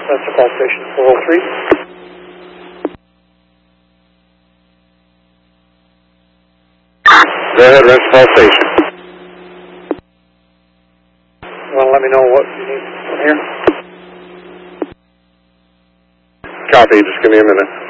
That's the call station 403. Go ahead, rest call station. You want to let me know what you need from here? Copy, just give me a minute.